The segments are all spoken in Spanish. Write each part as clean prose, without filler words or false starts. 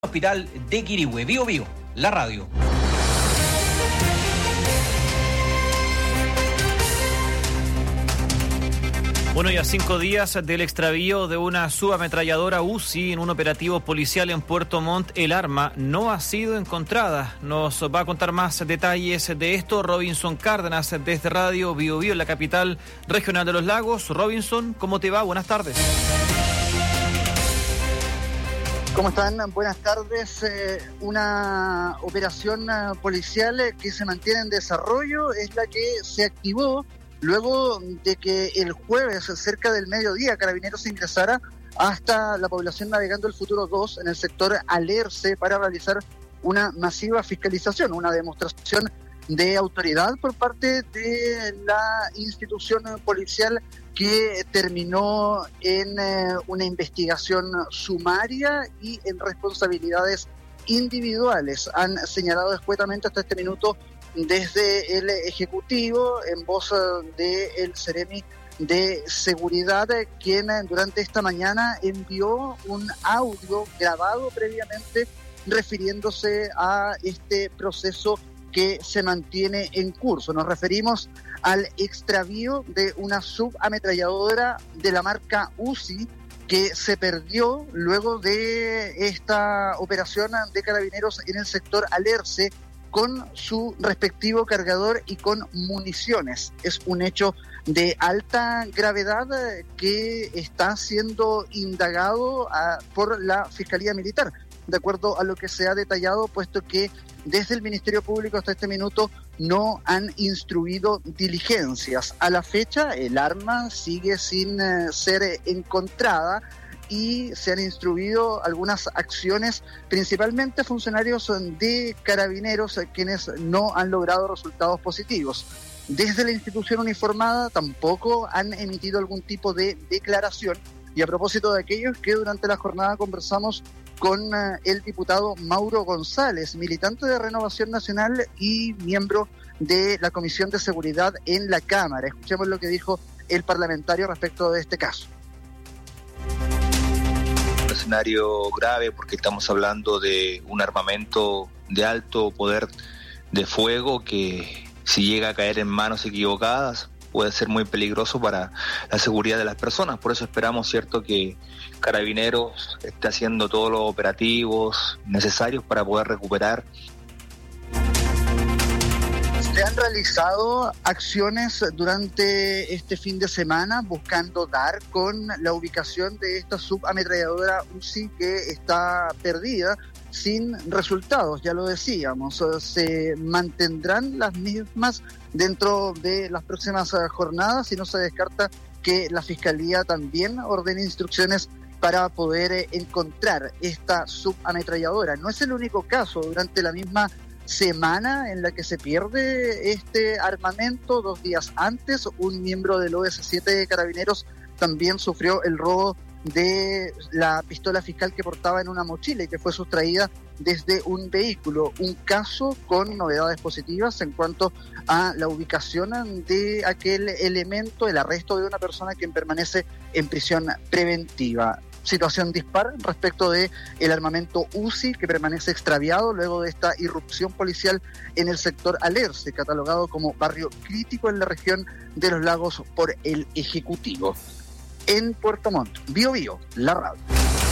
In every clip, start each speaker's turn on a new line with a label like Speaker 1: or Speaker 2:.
Speaker 1: Hospital de Quirihue. Bio Bio, la radio.
Speaker 2: Bueno, y a 5 días del extravío de una subametralladora UCI en un operativo policial en Puerto Montt, el arma no ha sido encontrada. Nos va a contar más detalles de esto Robinson Cárdenas desde Radio Bio Bio en la capital regional de los lagos. Robinson, ¿cómo te va? Buenas tardes.
Speaker 3: ¿Cómo están? Buenas tardes. Una operación policial que se mantiene en desarrollo es la que se activó luego de que el jueves, cerca del mediodía, Carabineros ingresara hasta la población Navegando el Futuro 2 en el sector Alerce para realizar una masiva fiscalización, una demostración de autoridad por parte de la institución policial que terminó en una investigación sumaria y en responsabilidades individuales. Han señalado escuetamente hasta este minuto desde el Ejecutivo, en voz del Seremi de Seguridad, quien durante esta mañana envió un audio grabado previamente refiriéndose a este proceso que se mantiene en curso. Nos referimos al extravío de una subametralladora de la marca UCI que se perdió luego de esta operación de Carabineros en el sector Alerce con su respectivo cargador y con municiones. Es un hecho de alta gravedad que está siendo indagado por la Fiscalía Militar, de acuerdo a lo que se ha detallado, puesto que desde el Ministerio Público hasta este minuto no han instruido diligencias. A la fecha, el arma sigue sin ser encontrada y se han instruido algunas acciones, principalmente funcionarios de Carabineros, quienes no han logrado resultados positivos. Desde la institución uniformada tampoco han emitido algún tipo de declaración. Y a propósito de aquellos que durante la jornada conversamos con el diputado Mauro González, militante de Renovación Nacional y miembro de la Comisión de Seguridad en la Cámara. Escuchemos lo que dijo el parlamentario respecto de este caso.
Speaker 4: Un escenario grave porque estamos hablando de un armamento de alto poder de fuego que, si llega a caer en manos equivocadas, puede ser muy peligroso para la seguridad de las personas. Por eso esperamos, cierto, que Carabineros esté haciendo todos los operativos necesarios para poder recuperar.
Speaker 3: Se han realizado acciones durante este fin de semana buscando dar con la ubicación de esta subametralladora UCI que está perdida sin resultados, ya lo decíamos. Se mantendrán las mismas dentro de las próximas jornadas y no se descarta que la Fiscalía también ordene instrucciones para poder encontrar esta subametralladora. No es el único caso. Durante la misma semana en la que se pierde este armamento, 2 días antes, un miembro del OS7 de Carabineros también sufrió el robo de la pistola fiscal que portaba en una mochila y que fue sustraída desde un vehículo. Un caso con novedades positivas en cuanto a la ubicación de aquel elemento, el arresto de una persona que permanece en prisión preventiva. Situación dispar respecto de el armamento UCI que permanece extraviado luego de esta irrupción policial en el sector Alerce, catalogado como barrio crítico en la región de los lagos por el Ejecutivo. En Puerto Montt, Bio Bio, la radio.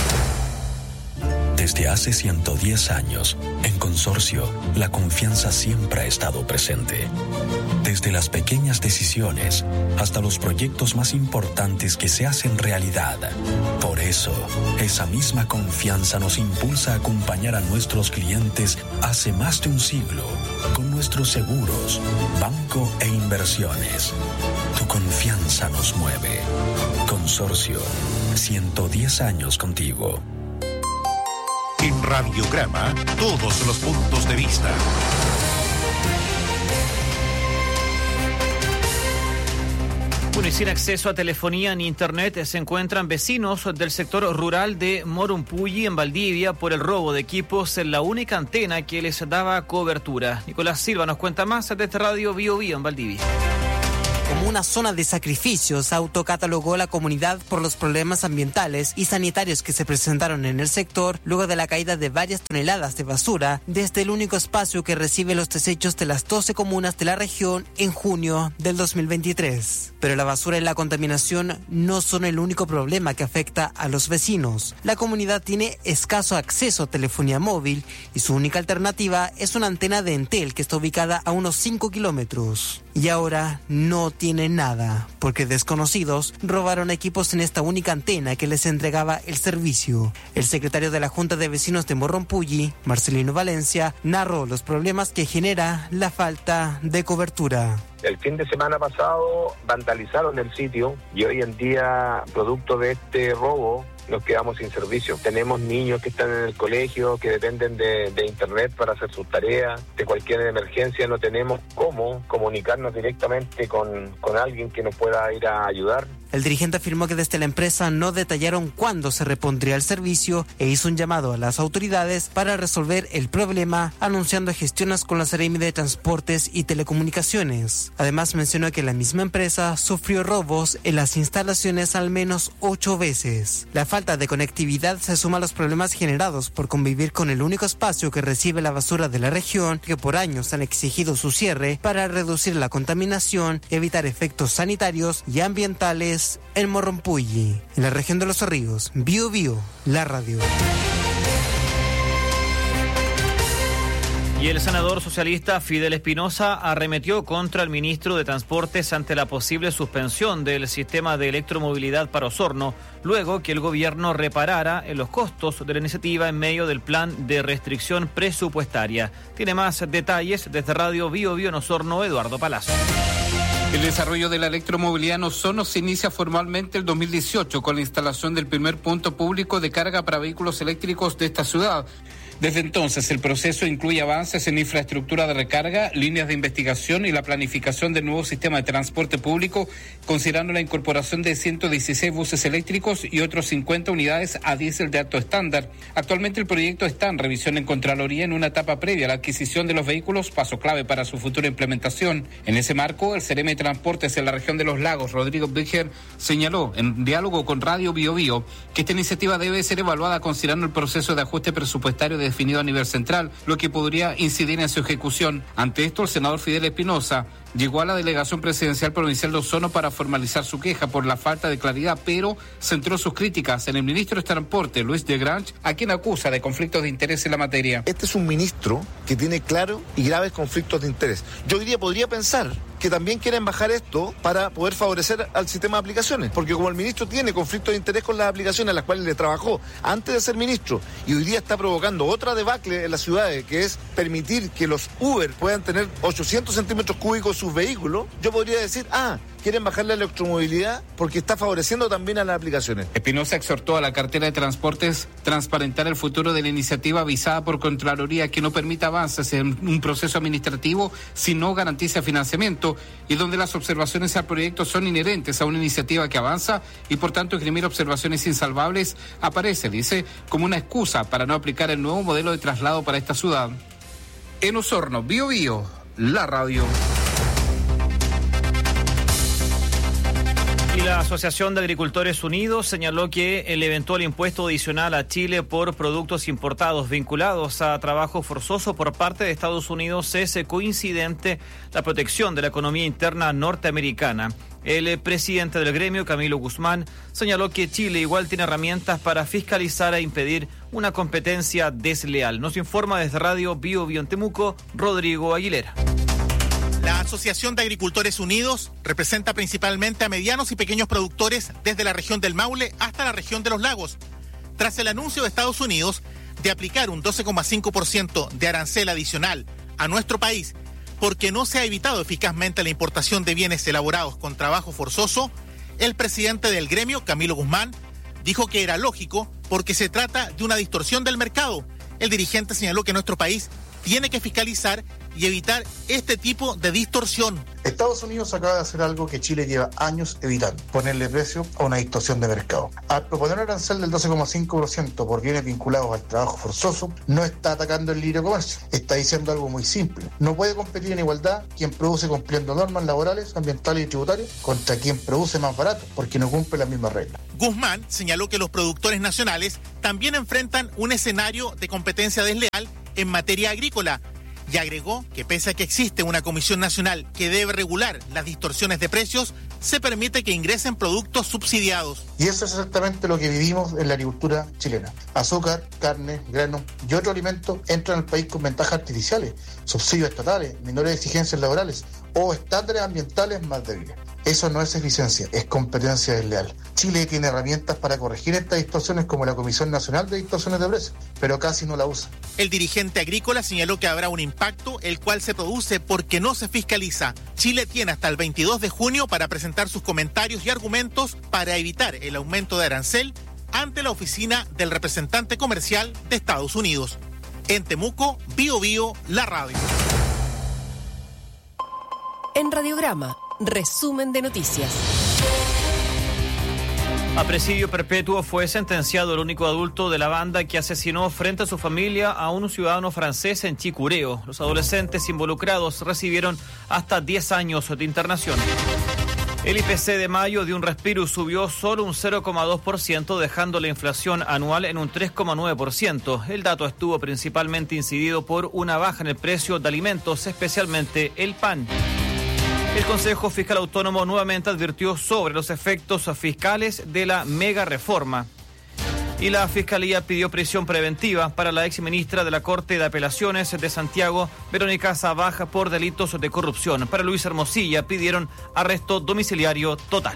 Speaker 5: Desde hace 110 años, en Consorcio, la confianza siempre ha estado presente. Desde las pequeñas decisiones hasta los proyectos más importantes que se hacen realidad. Por eso, esa misma confianza nos impulsa a acompañar a nuestros clientes hace más de un siglo con nuestros seguros, banco e inversiones. Tu confianza nos mueve. Consorcio, 110 años contigo.
Speaker 6: En Radiograma, todos los puntos de vista.
Speaker 2: Bueno, y sin acceso a telefonía ni internet se encuentran vecinos del sector rural de Morumpuyi en Valdivia por el robo de equipos en la única antena que les daba cobertura. Nicolás Silva nos cuenta más desde Radio Bio Bio en Valdivia.
Speaker 7: como una zona de sacrificio, se autocatalogó la comunidad por los problemas ambientales y sanitarios que se presentaron en el sector luego de la caída de varias toneladas de basura desde el único espacio que recibe los desechos de las 12 comunas de la región en junio del 2023. Pero la basura y la contaminación no son el único problema que afecta a los vecinos. La comunidad tiene escaso acceso a telefonía móvil y su única alternativa es una antena de Entel que está ubicada a unos 5 kilómetros. Y ahora no tienen nada, porque desconocidos robaron equipos en esta única antena que les entregaba el servicio. El secretario de la Junta de Vecinos de Morrompulli, Marcelino Valencia, narró los problemas que genera la falta de cobertura.
Speaker 8: El fin de semana pasado vandalizaron el sitio y hoy en día, producto de este robo, nos quedamos sin servicio. Tenemos niños que están en el colegio, que dependen de internet para hacer sus tareas. De cualquier emergencia no tenemos cómo comunicarnos directamente con alguien que nos pueda ir a ayudar.
Speaker 7: El dirigente afirmó que desde la empresa no detallaron cuándo se repondría el servicio e hizo un llamado a las autoridades para resolver el problema, anunciando gestiones con la Seremi de Transportes y Telecomunicaciones. Además mencionó que la misma empresa sufrió robos en las instalaciones al menos 8 veces. La falta de conectividad se suma a los problemas generados por convivir con el único espacio que recibe la basura de la región, que por años han exigido su cierre para reducir la contaminación, evitar efectos sanitarios y ambientales en Morrompulli, en la región de Los Ríos. Bio Bio, la radio.
Speaker 2: Y el senador socialista Fidel Espinosa arremetió contra el ministro de Transportes ante la posible suspensión del sistema de electromovilidad para Osorno, luego que el gobierno reparara en los costos de la iniciativa en medio del plan de restricción presupuestaria. Tiene más detalles desde Radio Bio Bio en Osorno, Eduardo Palazzo.
Speaker 9: El desarrollo de la electromovilidad en Osorno se inicia formalmente el 2018 con la instalación del primer punto público de carga para vehículos eléctricos de esta ciudad. Desde entonces, el proceso incluye avances en infraestructura de recarga, líneas de investigación y la planificación del nuevo sistema de transporte público, considerando la incorporación de 116 buses eléctricos y otros 50 unidades a diésel de alto estándar. Actualmente el proyecto está en revisión en Contraloría en una etapa previa a la adquisición de los vehículos, paso clave para su futura implementación. En ese marco, el Seremi de Transportes en la región de Los Lagos, Rodrigo Bicher, señaló en diálogo con Radio Bio Bio que esta iniciativa debe ser evaluada considerando el proceso de ajuste presupuestario definido a nivel central, lo que podría incidir en su ejecución. Ante esto, el senador Fidel Espinosa llegó a la delegación presidencial provincial de Osorno para formalizar su queja por la falta de claridad, pero centró sus críticas en el ministro de Transporte, Luis de Grange, a quien acusa de conflictos de interés en la materia.
Speaker 10: Este es un ministro que tiene claros y graves conflictos de interés. Yo podría pensar que también quieren bajar esto para poder favorecer al sistema de aplicaciones, porque como el ministro tiene conflictos de interés con las aplicaciones a las cuales le trabajó antes de ser ministro y hoy día está provocando otra debacle en las ciudades, que es permitir que los Uber puedan tener 800 centímetros cúbicos sus vehículos, yo podría decir, quieren bajar la electromovilidad porque está favoreciendo también a las aplicaciones.
Speaker 9: Espinosa exhortó a la cartera de transportes transparentar el futuro de la iniciativa avisada por Contraloría que no permita avances en un proceso administrativo si no garantiza financiamiento y donde las observaciones al proyecto son inherentes a una iniciativa que avanza y por tanto esgrimir observaciones insalvables aparece, dice, como una excusa para no aplicar el nuevo modelo de traslado para esta ciudad. En Osorno, Bio Bio, la radio.
Speaker 2: Y la Asociación de Agricultores Unidos señaló que el eventual impuesto adicional a Chile por productos importados vinculados a trabajo forzoso por parte de Estados Unidos es coincidente la protección de la economía interna norteamericana. El presidente del gremio, Camilo Guzmán, señaló que Chile igual tiene herramientas para fiscalizar e impedir una competencia desleal. Nos informa desde Radio Bio Bio en Temuco, Rodrigo Aguilera.
Speaker 11: La Asociación de Agricultores Unidos representa principalmente a medianos y pequeños productores desde la región del Maule hasta la región de Los Lagos. Tras el anuncio de Estados Unidos de aplicar un 12,5% de arancel adicional a nuestro país porque no se ha evitado eficazmente la importación de bienes elaborados con trabajo forzoso, el presidente del gremio, Camilo Guzmán, dijo que era lógico porque se trata de una distorsión del mercado. El dirigente señaló que nuestro país tiene que fiscalizar y evitar este tipo de distorsión.
Speaker 12: Estados Unidos acaba de hacer algo que Chile lleva años evitando, ponerle precio a una distorsión de mercado. Al proponer un arancel del 12,5% por bienes vinculados al trabajo forzoso, no está atacando el libre comercio, está diciendo algo muy simple. No puede competir en igualdad quien produce cumpliendo normas laborales, ambientales y tributarias contra quien produce más barato, porque no cumple las mismas reglas.
Speaker 11: Guzmán señaló que los productores nacionales también enfrentan un escenario de competencia desleal en materia agrícola, y agregó que pese a que existe una comisión nacional que debe regular las distorsiones de precios, se permite que ingresen productos subsidiados.
Speaker 12: Y eso es exactamente lo que vivimos en la agricultura chilena. Azúcar, carne, grano y otros alimentos entran al país con ventajas artificiales, subsidios estatales, menores exigencias laborales o estándares ambientales más débiles. Eso no es eficiencia, es competencia desleal. Chile tiene herramientas para corregir estas distorsiones como la Comisión Nacional de Distorsiones de Precios, pero casi no la usa.
Speaker 11: El dirigente agrícola señaló que habrá un impacto, el cual se produce porque no se fiscaliza. Chile tiene hasta el 22 de junio para presentar sus comentarios y argumentos para evitar el aumento de arancel ante la oficina del representante comercial de Estados Unidos. En Temuco, Biobío, la radio.
Speaker 13: En Radiograma, resumen de noticias.
Speaker 2: A presidio perpetuo fue sentenciado el único adulto de la banda que asesinó frente a su familia a un ciudadano francés en Chicureo. Los adolescentes involucrados recibieron hasta 10 años de internación. El IPC de mayo de un respiro subió solo un 0,2%, dejando la inflación anual en un 3,9%. El dato estuvo principalmente incidido por una baja en el precio de alimentos, especialmente el pan. El Consejo Fiscal Autónomo nuevamente advirtió sobre los efectos fiscales de la mega reforma. Y la Fiscalía pidió prisión preventiva para la exministra de la Corte de Apelaciones de Santiago, Verónica Sabaja, por delitos de corrupción. Para Luis Hermosilla pidieron arresto domiciliario total.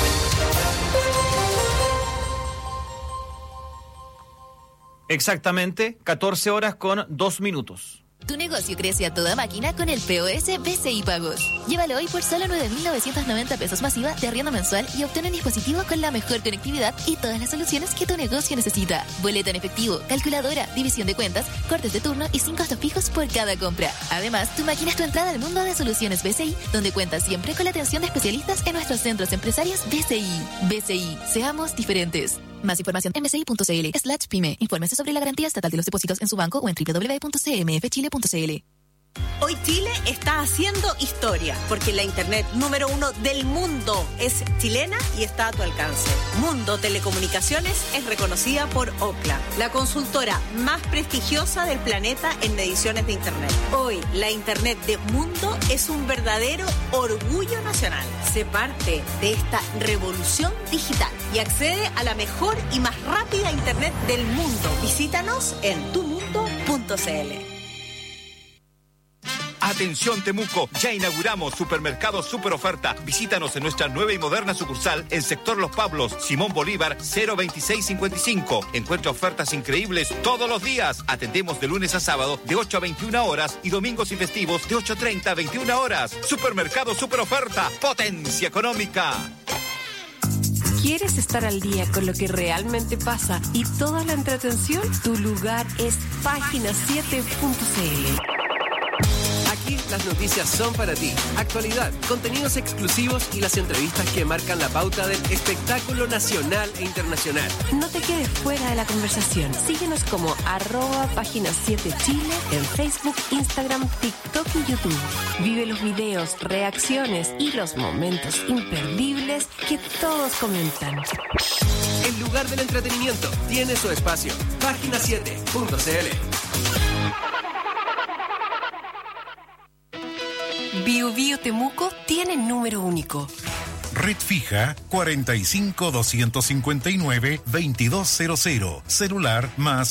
Speaker 2: Exactamente 14 horas con 2 minutos.
Speaker 14: Tu negocio crece a toda máquina con el POS BCI Pagos. Llévalo hoy por solo 9.990 pesos masiva de arriendo mensual y obtén un dispositivo con la mejor conectividad y todas las soluciones que tu negocio necesita. Boleta en efectivo, calculadora, división de cuentas, cortes de turno y 5 costos fijos por cada compra. Además, tu máquina es tu entrada al mundo de soluciones BCI, donde cuentas siempre con la atención de especialistas en nuestros centros empresarios BCI. BCI, seamos diferentes. Más información en bci.cl/pyme. Infórmese sobre la garantía estatal de los depósitos en su banco o en www.cmfchile.cl.
Speaker 15: Hoy Chile está haciendo historia, porque la internet número 1 del mundo es chilena y está a tu alcance. Mundo Telecomunicaciones es reconocida por Ookla, la consultora más prestigiosa del planeta en mediciones de internet. Hoy, la internet de Mundo es un verdadero orgullo nacional. Sé parte de esta revolución digital y accede a la mejor y más rápida internet del mundo. Visítanos en tumundo.cl.
Speaker 16: Atención Temuco, ya inauguramos Supermercado Super Oferta. Visítanos en nuestra nueva y moderna sucursal en Sector Los Pablos, Simón Bolívar 02655. Encuentra ofertas increíbles todos los días. Atendemos de lunes a sábado de 8 a 21 horas y domingos y festivos de 8:30 a 21 horas. Supermercado Super Oferta, potencia económica.
Speaker 13: ¿Quieres estar al día con lo que realmente pasa y toda la entretención? Tu lugar es página7.cl.
Speaker 17: Aquí las noticias son para ti. Actualidad, contenidos exclusivos y las entrevistas que marcan la pauta del espectáculo nacional e internacional.
Speaker 13: No te quedes fuera de la conversación. Síguenos como @página7chile en Facebook, Instagram, TikTok y YouTube. Vive los videos, reacciones y los momentos imperdibles que todos comentan.
Speaker 17: El lugar del entretenimiento tiene su espacio. Página7.cl.
Speaker 13: Biobío Temuco tiene número único.
Speaker 6: Red fija 45-259-2200. Celular más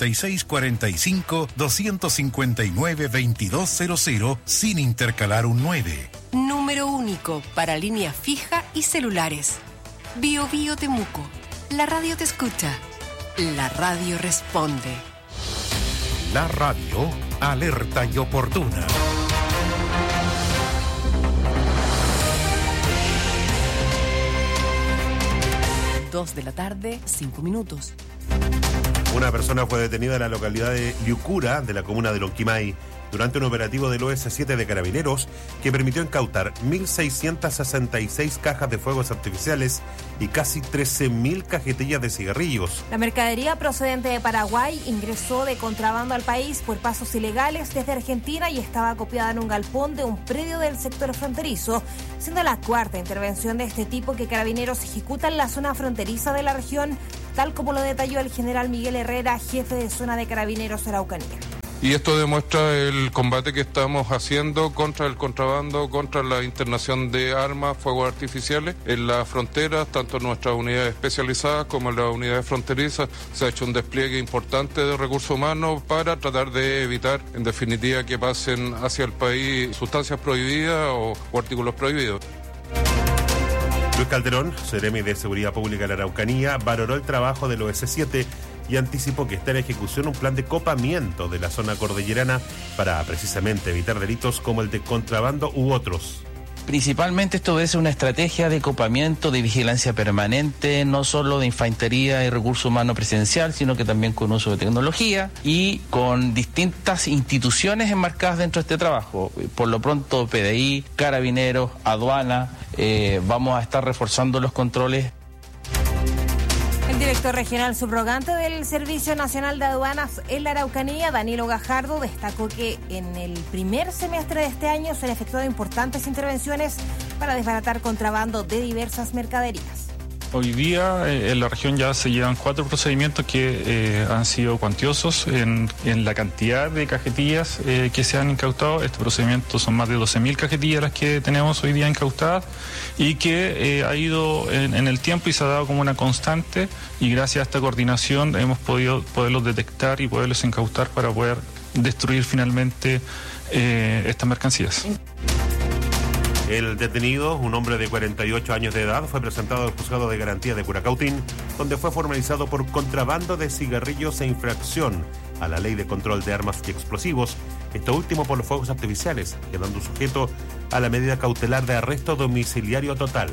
Speaker 6: 5645-259-2200 sin intercalar un 9.
Speaker 13: Número único para línea fija y celulares. Biobío Temuco. La radio te escucha. La radio responde.
Speaker 6: La radio alerta y oportuna.
Speaker 13: 2 de la tarde, 5 minutos.
Speaker 18: Una persona fue detenida en la localidad de Liucura, de la comuna de Lonquimay, durante un operativo del OS7 de Carabineros que permitió incautar 1.666 cajas de fuegos artificiales y casi 13.000 cajetillas de cigarrillos.
Speaker 19: La mercadería procedente de Paraguay ingresó de contrabando al país por pasos ilegales desde Argentina y estaba acopiada en un galpón de un predio del sector fronterizo, siendo la cuarta intervención de este tipo que Carabineros ejecuta en la zona fronteriza de la región, tal como lo detalló el general Miguel Herrera, jefe de zona de Carabineros Araucanía.
Speaker 20: Y esto demuestra el combate que estamos haciendo contra el contrabando, contra la internación de armas, fuegos artificiales en las fronteras, tanto en nuestras unidades especializadas como en las unidades fronterizas. Se ha hecho un despliegue importante de recursos humanos para tratar de evitar, en definitiva, que pasen hacia el país sustancias prohibidas o artículos prohibidos.
Speaker 18: Luis Calderón, seremi de Seguridad Pública de la Araucanía, valoró el trabajo del OS7 y anticipó que está en ejecución un plan de copamiento de la zona cordillerana para precisamente evitar delitos como el de contrabando u otros.
Speaker 21: Principalmente esto obedece a una estrategia de copamiento, de vigilancia permanente, no solo de infantería y recurso humano presencial, sino que también con uso de tecnología y con distintas instituciones enmarcadas dentro de este trabajo. Por lo pronto, PDI, Carabineros, Aduana, vamos a estar reforzando los controles.
Speaker 19: El director regional subrogante del Servicio Nacional de Aduanas en la Araucanía, Danilo Gajardo, destacó que en el primer semestre de este año se han efectuado importantes intervenciones para desbaratar contrabando de diversas mercaderías.
Speaker 22: Hoy día en la región ya se llevan 4 procedimientos que han sido cuantiosos en la cantidad de cajetillas que se han incautado. Este procedimiento son más de 12.000 cajetillas las que tenemos hoy día incautadas y que ha ido en el tiempo y se ha dado como una constante, y gracias a esta coordinación hemos podido poderlos detectar y poderlos incautar para poder destruir finalmente estas mercancías.
Speaker 18: El detenido, un hombre de 48 años de edad, fue presentado al juzgado de garantía de Curacautín, donde fue formalizado por contrabando de cigarrillos e infracción a la ley de control de armas y explosivos, esto último por los fuegos artificiales, quedando sujeto a la medida cautelar de arresto domiciliario total.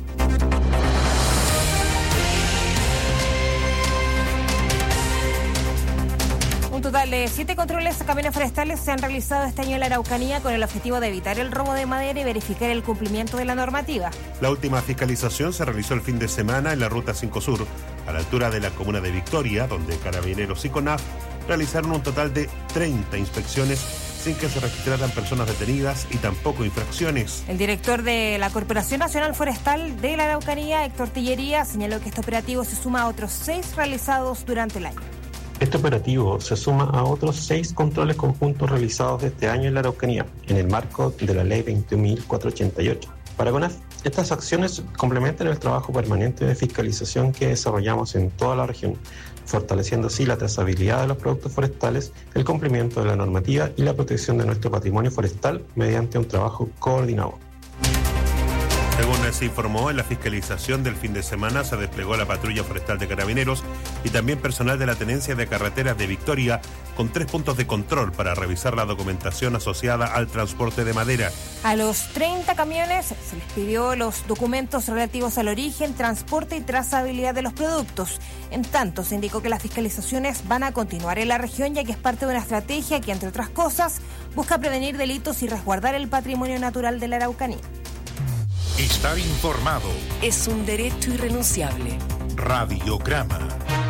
Speaker 19: Un total de 7 controles a camiones forestales se han realizado este año en la Araucanía con el objetivo de evitar el robo de madera y verificar el cumplimiento de la normativa.
Speaker 18: La última fiscalización se realizó el fin de semana en la Ruta 5 Sur, a la altura de la comuna de Victoria, donde Carabineros y CONAF realizaron un total de 30 inspecciones sin que se registraran personas detenidas y tampoco infracciones.
Speaker 19: El director de la Corporación Nacional Forestal de la Araucanía, Héctor Tillería, señaló que este operativo se suma a otros 6 realizados durante el año.
Speaker 23: Este operativo se suma a otros 6 controles conjuntos realizados este año en la Araucanía, en el marco de la Ley 21.488. Para CONAF, estas acciones complementan el trabajo permanente de fiscalización que desarrollamos en toda la región, fortaleciendo así la trazabilidad de los productos forestales, el cumplimiento de la normativa y la protección de nuestro patrimonio forestal mediante un trabajo coordinado.
Speaker 18: Según se informó, en la fiscalización del fin de semana se desplegó la patrulla forestal de Carabineros y también personal de la Tenencia de Carreteras de Victoria con 3 puntos de control para revisar la documentación asociada al transporte de madera.
Speaker 19: A los 30 camiones se les pidió los documentos relativos al origen, transporte y trazabilidad de los productos. En tanto, se indicó que las fiscalizaciones van a continuar en la región, ya que es parte de una estrategia que, entre otras cosas, busca prevenir delitos y resguardar el patrimonio natural de la Araucanía.
Speaker 6: Estar informado
Speaker 13: es un derecho irrenunciable.
Speaker 6: Radiograma.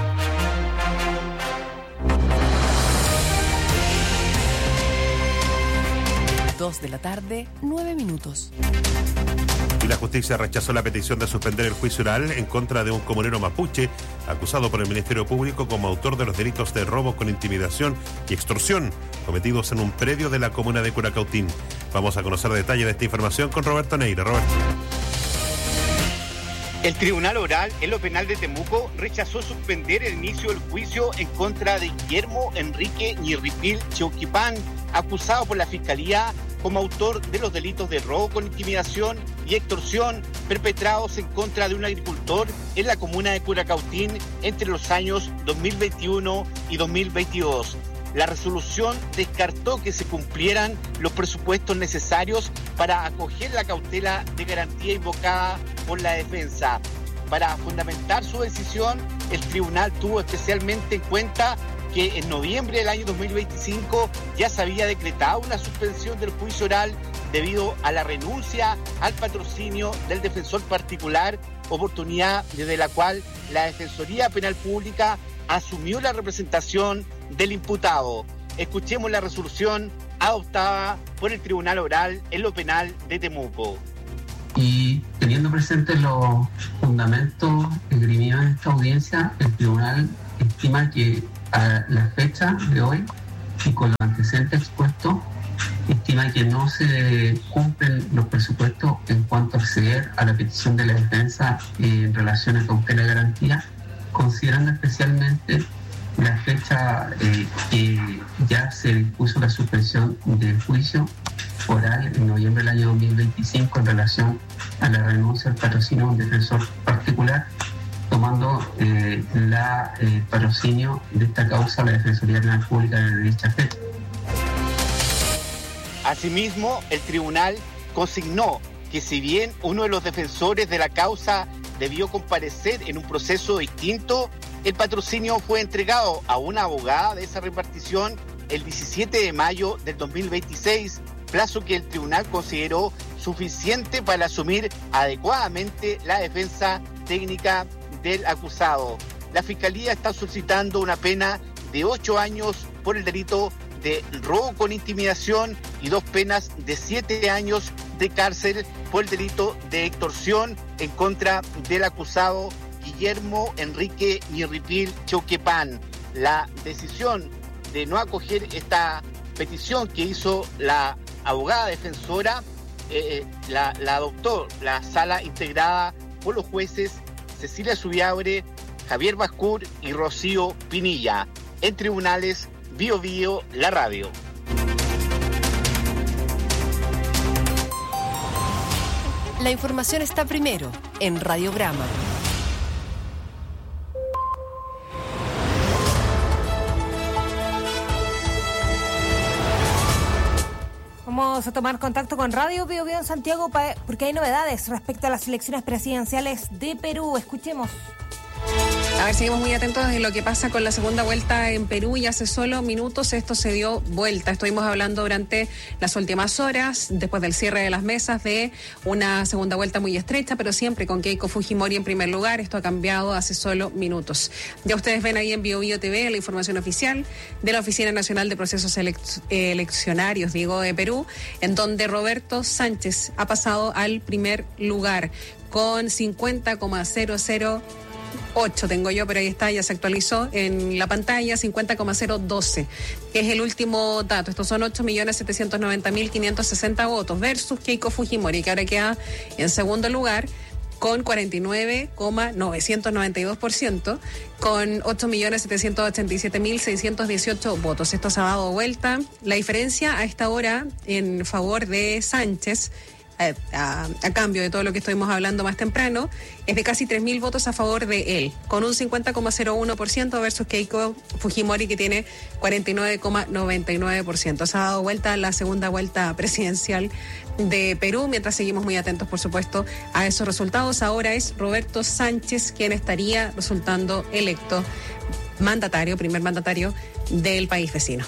Speaker 13: Dos de la tarde, 9 minutos.
Speaker 18: Y la justicia rechazó la petición de suspender el juicio oral en contra de un comunero mapuche acusado por el Ministerio Público como autor de los delitos de robo con intimidación y extorsión cometidos en un predio de la comuna de Curacautín. Vamos a conocer detalles de esta información con Roberto Neira. Roberto.
Speaker 24: El Tribunal Oral en lo Penal de Temuco rechazó suspender el inicio del juicio en contra de Guillermo Enrique Ñirripil Cheuquipán, acusado por la Fiscalía como autor de los delitos de robo con intimidación y extorsión perpetrados en contra de un agricultor en la comuna de Curacautín entre los años 2021 y 2022. La resolución descartó que se cumplieran los presupuestos necesarios para acoger la cautela de garantía invocada por la defensa. Para fundamentar su decisión, el tribunal tuvo especialmente en cuenta que en noviembre del año 2025 ya se había decretado una suspensión del juicio oral debido a la renuncia al patrocinio del defensor particular, oportunidad desde la cual la Defensoría Penal Pública asumió la representación del imputado. Escuchemos la resolución adoptada por el Tribunal Oral en lo penal de Temuco.
Speaker 1: Y teniendo presentes los fundamentos esgrimidos en esta audiencia, el tribunal estima que a la fecha de hoy y con los antecedentes expuestos, estima que no se cumplen los presupuestos en cuanto a acceder a la petición de la defensa en relación a cautela de garantía, considerando especialmente la fecha que ya se dispuso la suspensión del juicio oral en noviembre del año 2025 en relación a la renuncia al patrocinio de un defensor particular, tomando la patrocinio de esta causa la Defensoría Penal Pública de dicha fecha.
Speaker 24: Asimismo, el tribunal consignó que si bien uno de los defensores de la causa debió comparecer en un proceso distinto, el patrocinio fue entregado a una abogada de esa repartición el 17 de mayo del 2026, plazo que el tribunal consideró suficiente para asumir adecuadamente la defensa técnica del acusado. La Fiscalía está solicitando una pena de 8 años por el delito de robo con intimidación y 2 penas de 7 años de cárcel por el delito de extorsión en contra del acusado Guillermo Enrique Ñirripil Chauquepán. La decisión de no acoger esta petición que hizo la abogada defensora la adoptó la sala integrada por los jueces Cecilia Subiabre, Javier Bascur y Rocío Pinilla. En tribunales, Bio Bio, la radio.
Speaker 13: La información está primero en Radiograma.
Speaker 19: Vamos a tomar contacto con Radio Bio Bio en Santiago porque hay novedades respecto a las elecciones presidenciales de Perú. Escuchemos.
Speaker 3: A ver, seguimos muy atentos de lo que pasa con la segunda vuelta en Perú y hace solo minutos esto se dio vuelta. Estuvimos hablando durante las últimas horas, después del cierre de las mesas, de una segunda vuelta muy estrecha, pero siempre con Keiko Fujimori en primer lugar. Esto ha cambiado hace solo minutos. Ya ustedes ven ahí en Bio Bio TV la información oficial de la Oficina Nacional de Procesos Eleccionarios, de Perú, en donde Roberto Sánchez ha pasado al primer lugar con 50,008 tengo yo, pero ahí está, ya se actualizó en la pantalla, 50,012, que es el último dato. Estos son 8.790.560 votos versus Keiko Fujimori, que ahora queda en segundo lugar con 49,992%, con 8.787.618 votos. Esto se ha dado vuelta. La diferencia a esta hora en favor de Sánchez, a cambio de todo lo que estuvimos hablando más temprano, es de casi 3.000 votos a favor de él, con un 50,01% versus Keiko Fujimori, que tiene 49,99%. Se ha dado vuelta la segunda vuelta presidencial de Perú, mientras seguimos muy atentos, por supuesto, a esos resultados. Ahora es Roberto Sánchez quien estaría resultando electo primer mandatario del país vecino.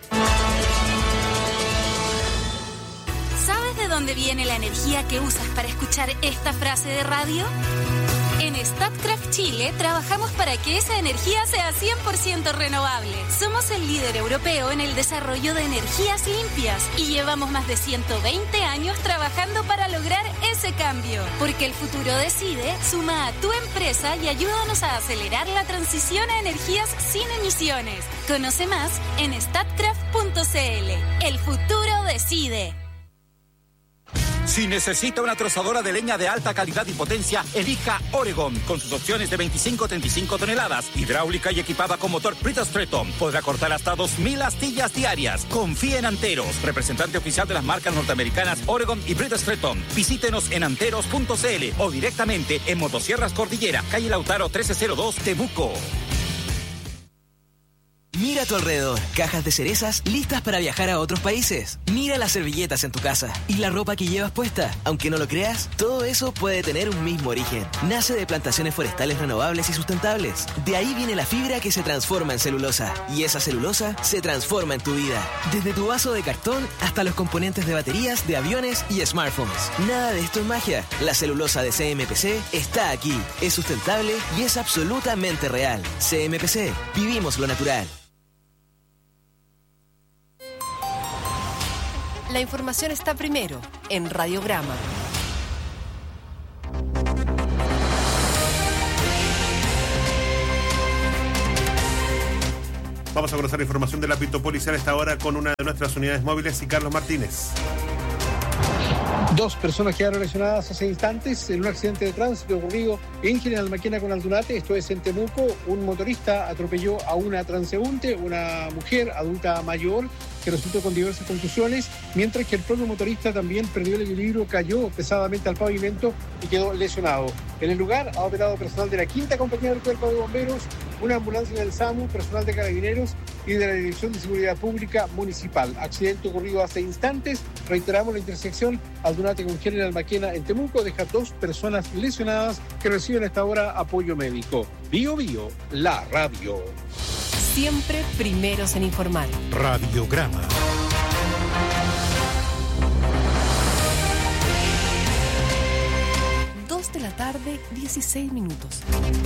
Speaker 4: ¿Dónde viene la energía que usas para escuchar esta frase de radio? En Statkraft Chile trabajamos para que esa energía sea 100% renovable. Somos el líder europeo en el desarrollo de energías limpias y llevamos más de 120 años trabajando para lograr ese cambio. Porque el futuro decide, suma a tu empresa y ayúdanos a acelerar la transición a energías sin emisiones. Conoce más en statkraft.cl. El futuro decide.
Speaker 16: Si necesita una trozadora de leña de alta calidad y potencia, elija Oregon, con sus opciones de 25 a 35 toneladas, hidráulica y equipada con motor Bridgestone. Podrá cortar hasta 2.000 astillas diarias. Confíe en Anteros, representante oficial de las marcas norteamericanas Oregon y Bridgestone. Visítenos en anteros.cl o directamente en Motosierras Cordillera, calle Lautaro 1302, Temuco.
Speaker 5: Mira a tu alrededor. Cajas de cerezas listas para viajar a otros países. Mira las servilletas en tu casa y la ropa que llevas puesta. Aunque no lo creas, todo eso puede tener un mismo origen. Nace de plantaciones forestales renovables y sustentables. De ahí viene la fibra que se transforma en celulosa. Y esa celulosa se transforma en tu vida. Desde tu vaso de cartón hasta los componentes de baterías, de aviones y smartphones. Nada de esto es magia. La celulosa de CMPC está aquí. Es sustentable y es absolutamente real. CMPC. Vivimos lo natural.
Speaker 13: La información está primero en Radiograma.
Speaker 18: Vamos a conocer la información del ámbito policial a esta hora con una de nuestras unidades móviles y Carlos Martínez.
Speaker 7: 2 personas quedaron lesionadas hace instantes en un accidente de tránsito ocurrido en General Maquena con Aldunate, esto es en Temuco. Un motorista atropelló a una transeúnte, una mujer adulta mayor, que resultó con diversas contusiones, mientras que el propio motorista también perdió el equilibrio, cayó pesadamente al pavimento y quedó lesionado. En el lugar ha operado personal de la 5ª Compañía del Cuerpo de Bomberos, una ambulancia del SAMU, personal de Carabineros y de la Dirección de Seguridad Pública Municipal. Accidente ocurrido hace instantes. Reiteramos, la intersección Aldunate con General Maquena en Temuco deja 2 personas lesionadas que reciben a esta hora apoyo médico. Bio Bio, la radio.
Speaker 13: Siempre primeros en informar.
Speaker 6: Radiograma.
Speaker 13: De la tarde, 16 minutos.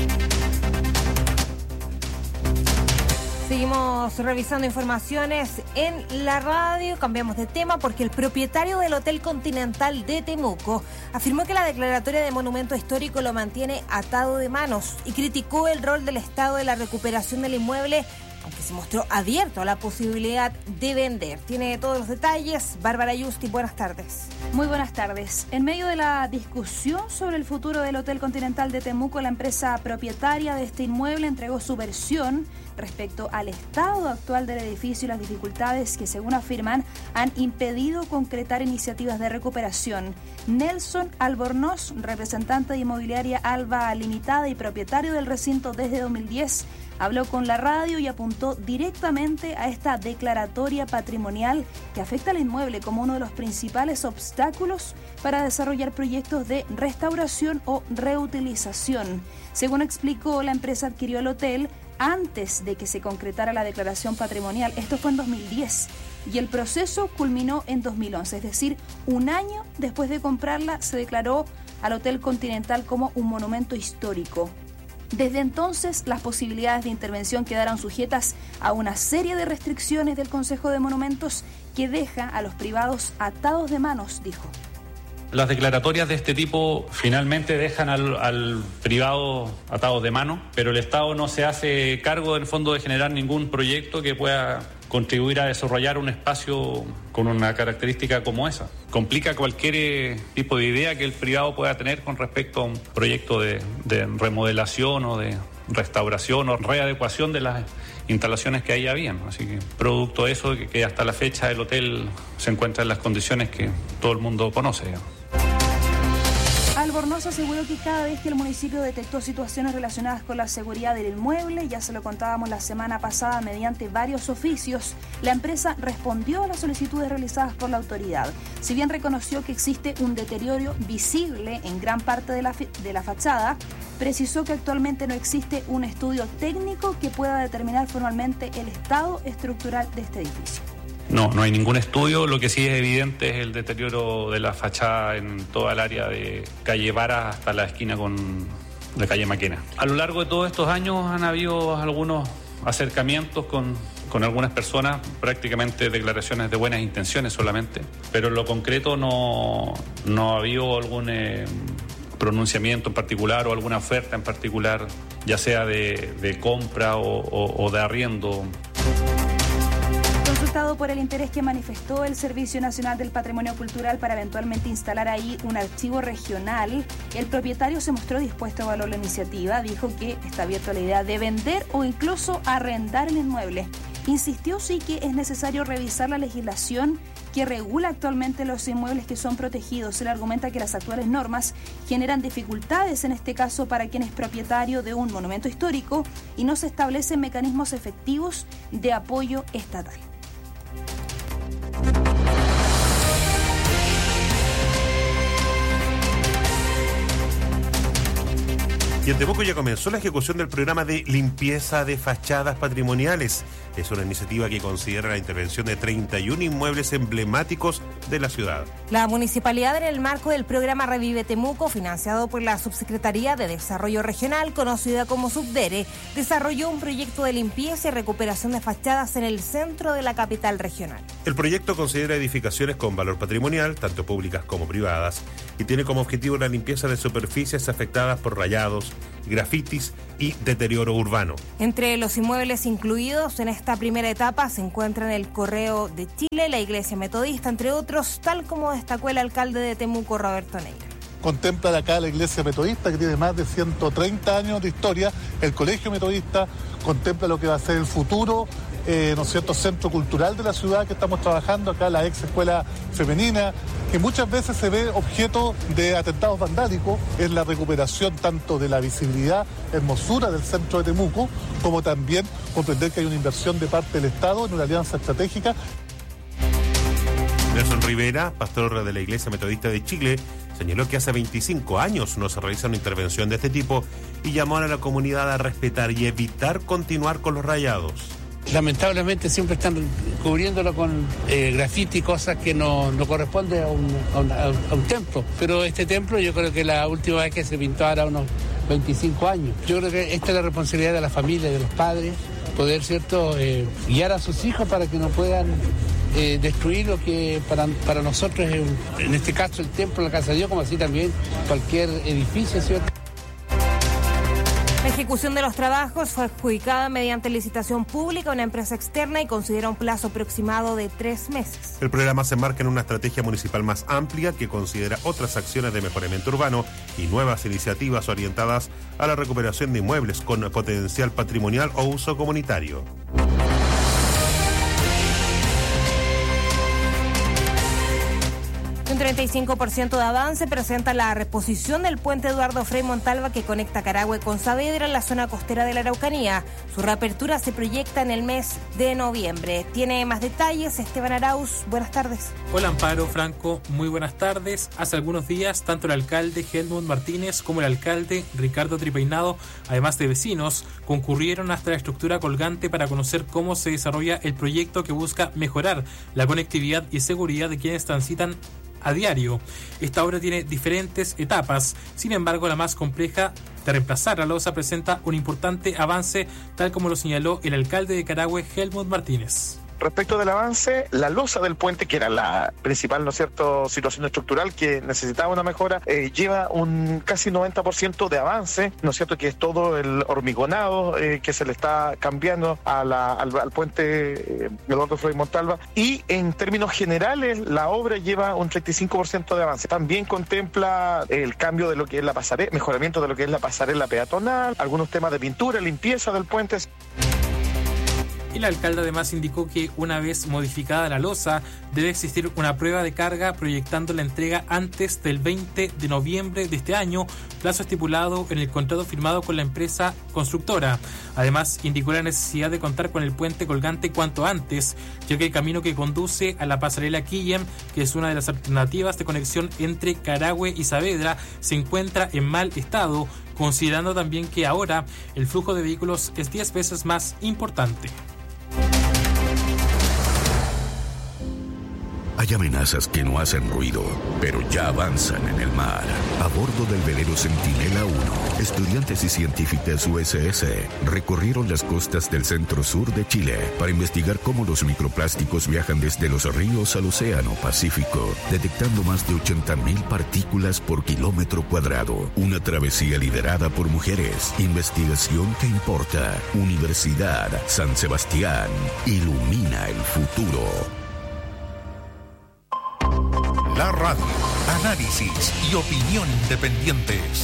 Speaker 19: Seguimos revisando informaciones en la radio. Cambiamos de tema porque el propietario del Hotel Continental de Temuco afirmó que la declaratoria de monumento histórico lo mantiene atado de manos y criticó el rol del Estado en la recuperación del inmueble, aunque se mostró abierto a la posibilidad de vender. Tiene todos los detalles. Bárbara Yusti, buenas tardes.
Speaker 8: Muy buenas tardes. En medio de la discusión sobre el futuro del Hotel Continental de Temuco, la empresa propietaria de este inmueble entregó su versión respecto al estado actual del edificio y las dificultades que, según afirman, han impedido concretar iniciativas de recuperación. Nelson Albornoz, representante de Inmobiliaria Alba Limitada y propietario del recinto desde 2010, habló con la radio y apuntó directamente a esta declaratoria patrimonial que afecta al inmueble como uno de los principales obstáculos para desarrollar proyectos de restauración o reutilización. Según explicó, la empresa adquirió el hotel antes de que se concretara la declaración patrimonial. Esto fue en 2010 y el proceso culminó en 2011, es decir, un año después de comprarla se declaró al Hotel Continental como un monumento histórico. Desde entonces, las posibilidades de intervención quedaron sujetas a una serie de restricciones del Consejo de Monumentos que deja a los privados atados de manos, dijo.
Speaker 22: Las declaratorias de este tipo finalmente dejan al privado atado de mano, pero el Estado no se hace cargo en el fondo de generar ningún proyecto que pueda contribuir a desarrollar un espacio con una característica como esa. Complica cualquier tipo de idea que el privado pueda tener con respecto a un proyecto de remodelación o de restauración o readecuación de las instalaciones que ahí habían. Así que producto de eso, que hasta la fecha el hotel se encuentra en las condiciones que todo el mundo conoce, digamos.
Speaker 8: Albornoz aseguró que cada vez que el municipio detectó situaciones relacionadas con la seguridad del inmueble, ya se lo contábamos la semana pasada mediante varios oficios, la empresa respondió a las solicitudes realizadas por la autoridad. Si bien reconoció que existe un deterioro visible en gran parte de la fachada, precisó que actualmente no existe un estudio técnico que pueda determinar formalmente el estado estructural de este edificio.
Speaker 22: No hay ningún estudio. Lo que sí es evidente es el deterioro de la fachada en toda el área de calle Vara hasta la esquina con la calle Maquena. A lo largo de todos estos años han habido algunos acercamientos con algunas personas, prácticamente declaraciones de buenas intenciones solamente, pero en lo concreto no ha habido algún pronunciamiento en particular o alguna oferta en particular, ya sea de compra o de arriendo.
Speaker 8: Consultado por el interés que manifestó el Servicio Nacional del Patrimonio Cultural para eventualmente instalar ahí un archivo regional, el propietario se mostró dispuesto a evaluar la iniciativa, dijo que está abierto a la idea de vender o incluso arrendar el inmueble. Insistió sí que es necesario revisar la legislación que regula actualmente los inmuebles que son protegidos. Él argumenta que las actuales normas generan dificultades, en este caso para quien es propietario de un monumento histórico, y no se establecen mecanismos efectivos de apoyo estatal.
Speaker 18: Y en Temuco ya comenzó la ejecución del programa de limpieza de fachadas patrimoniales. Es una iniciativa que considera la intervención de 31 inmuebles emblemáticos de la ciudad.
Speaker 19: La municipalidad, en el marco del programa Revive Temuco, financiado por la Subsecretaría de Desarrollo Regional, conocida como Subdere, desarrolló un proyecto de limpieza y recuperación de fachadas en el centro de la capital regional.
Speaker 18: El proyecto considera edificaciones con valor patrimonial, tanto públicas como privadas, y tiene como objetivo la limpieza de superficies afectadas por rayados, grafitis y deterioro urbano.
Speaker 19: Entre los inmuebles incluidos en esta primera etapa se encuentran el Correo de Chile, la Iglesia Metodista, entre otros, tal como destacó el alcalde de Temuco, Roberto Neira.
Speaker 9: Contemplan acá la Iglesia Metodista, que tiene más de 130 años de historia, el Colegio Metodista, contempla lo que va a ser el futuro, ¿no es cierto?, centro cultural de la ciudad que estamos trabajando, acá la ex escuela femenina, que muchas veces se ve objeto de atentados vandálicos. Es la recuperación tanto de la visibilidad, hermosura del centro de Temuco, como también comprender que hay una inversión de parte del Estado en una alianza estratégica.
Speaker 18: Nelson Rivera, pastor de la Iglesia Metodista de Chile, señaló que hace 25 años no se realiza una intervención de este tipo y llamó a la comunidad a respetar y evitar continuar con los rayados.
Speaker 10: Lamentablemente siempre están cubriéndolo con grafiti, cosas que no corresponden a un templo. Pero este templo yo creo que la última vez que se pintó era unos 25 años. Yo creo que esta es la responsabilidad de la familia, de los padres, poder, ¿cierto?, guiar a sus hijos para que no puedan destruir lo que para nosotros es, en este caso, el templo, la casa de Dios, como así también cualquier edificio, ¿cierto?
Speaker 19: La ejecución de los trabajos fue adjudicada mediante licitación pública a una empresa externa y considera un plazo aproximado de 3 meses.
Speaker 18: El programa se enmarca en una estrategia municipal más amplia que considera otras acciones de mejoramiento urbano y nuevas iniciativas orientadas a la recuperación de inmuebles con potencial patrimonial o uso comunitario.
Speaker 19: Un 35% de avance presenta la reposición del puente Eduardo Frei Montalva que conecta Carahue con Saavedra en la zona costera de la Araucanía. Su reapertura se proyecta en el mes de noviembre. Tiene más detalles Esteban Arauz. Buenas tardes.
Speaker 11: Hola Amparo, Franco, muy buenas tardes. Hace algunos días, tanto el alcalde Helmut Martínez como el alcalde Ricardo Tripeinado, además de vecinos, concurrieron hasta la estructura colgante para conocer cómo se desarrolla el proyecto que busca mejorar la conectividad y seguridad de quienes transitan a diario. Esta obra tiene diferentes etapas, sin embargo la más compleja de reemplazar la losa presenta un importante avance, tal como lo señaló el alcalde de Carahue, Helmut Martínez.
Speaker 12: Respecto del avance, la losa del puente, que era la principal, ¿no es cierto?, situación estructural que necesitaba una mejora, lleva un casi 90% de avance, ¿no es cierto?, que es todo el hormigonado que se le está cambiando al puente Eduardo Frei Montalva, y en términos generales la obra lleva un 35% de avance. También contempla el cambio de lo que es la pasarela, mejoramiento de lo que es la pasarela peatonal, algunos temas de pintura, limpieza del puente.
Speaker 11: El alcalde además indicó que una vez modificada la losa, debe existir una prueba de carga proyectando la entrega antes del 20 de noviembre de este año, plazo estipulado en el contrato firmado con la empresa constructora. Además, indicó la necesidad de contar con el puente colgante cuanto antes, ya que el camino que conduce a la pasarela Quillem, que es una de las alternativas de conexión entre Carahue y Saavedra, se encuentra en mal estado, considerando también que ahora el flujo de vehículos es 10 veces más importante.
Speaker 25: Hay amenazas que no hacen ruido, pero ya avanzan en el mar. A bordo del velero Centinela 1, estudiantes y científicas USS recorrieron las costas del centro-sur de Chile para investigar cómo los microplásticos viajan desde los ríos al océano Pacífico, detectando más de 80.000 partículas por kilómetro cuadrado. Una travesía liderada por mujeres. Investigación que importa. Universidad San Sebastián. Ilumina el futuro.
Speaker 6: La radio, análisis y opinión independientes.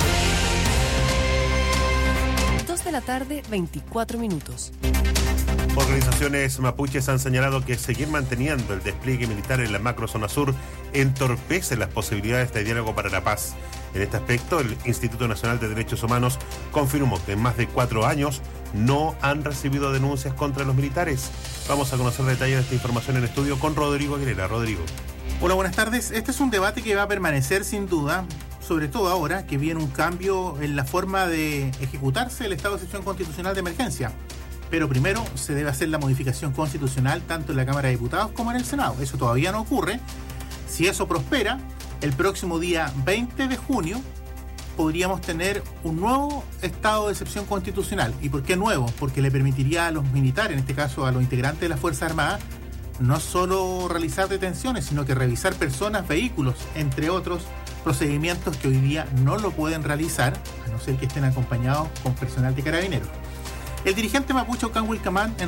Speaker 13: Dos de la tarde, 24 minutos.
Speaker 18: Organizaciones mapuches han señalado que seguir manteniendo el despliegue militar en la macrozona sur entorpece las posibilidades de diálogo para la paz. En este aspecto, el Instituto Nacional de Derechos Humanos confirmó que en más de 4 años no han recibido denuncias contra los militares. Vamos a conocer detalles de esta información en estudio con Rodrigo Aguilera. Rodrigo.
Speaker 2: Hola, buenas tardes. Este es un debate que va a permanecer sin duda, sobre todo ahora que viene un cambio en la forma de ejecutarse el estado de excepción constitucional de emergencia. Pero primero se debe hacer la modificación constitucional tanto en la Cámara de Diputados como en el Senado. Eso todavía no ocurre. Si eso prospera, el próximo día 20 de junio podríamos tener un nuevo estado de excepción constitucional. ¿Y por qué nuevo? Porque le permitiría a los militares, en este caso a los integrantes de las Fuerzas Armadas, no solo realizar detenciones, sino que revisar personas, vehículos, entre otros procedimientos que hoy día no lo pueden realizar, a no ser que estén acompañados con personal de carabineros. El dirigente mapuche Ocán Wilcamán, en